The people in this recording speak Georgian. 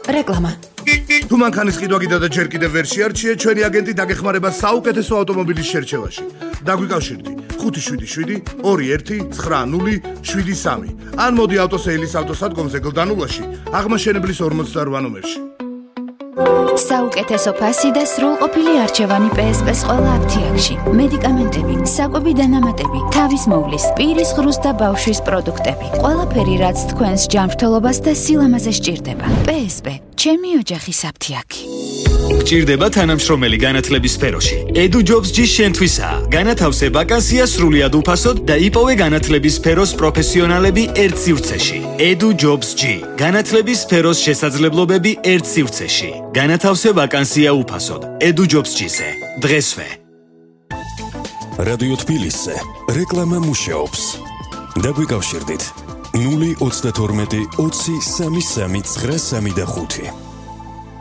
რეკლამა. თუ მანქანის ყიდვა კიდევ და ჯერ კიდევ ვერ შეარჩიეთ, ჩვენი აგენტი დაგეხმარება საუკეთესო ავტომობილის შერჩევაში. დაგვიკავშირდი 577 219073 ან მოდი ავტოსეილის ავტოსადგომზე გლდანულაში აღმაშენებლის 48 ნომერში. საუკეთესო ფასი და სრულყოფილი არჩევანი PSP-ს ყველა აფთიაქში. მედიკამენტები, საკვები დანამატები, თავის მოვლის, პირის ღრუს და ბავშვის პროდუქტები. ყველაფერი, რაც თქვენს ჯანმრთელობას და სილამაზე სჭირდება. PSP, ჩემი ოჯახის აფთიაქი. გჭირდება თანამშრომელი განათლების სფეროში. Edu Jobs G შენთვისაა. განათავსე ვაკანსია სრულიად უფასოდ და იპოვე განათლების სფეროს პროფესიონალები ერთ სივრცეში. Edu Jobs G. განათლების სფეროს შესაძლებლობები ერთ სივრცეში. განათავსე ვაკანსია უფასოდ. Edu Jobs G-ზე. დღესვე. რადიო თბილისზე რეკლამა მუშაობს. დაგვიკავშირდით 032 20 33 935.